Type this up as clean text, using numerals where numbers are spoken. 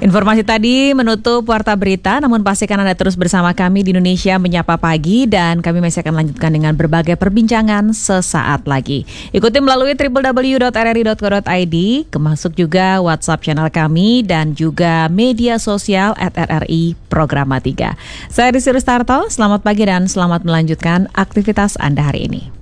Informasi tadi menutup Warta Berita, namun pastikan Anda terus bersama kami di Indonesia Menyapa Pagi dan kami masih akan lanjutkan dengan berbagai perbincangan sesaat lagi. Ikuti melalui www.rri.co.id, termasuk juga WhatsApp channel kami dan juga media sosial @RRI Programa 3. Saya Rizky Rustarto, selamat pagi dan selamat melanjutkan aktivitas Anda hari ini.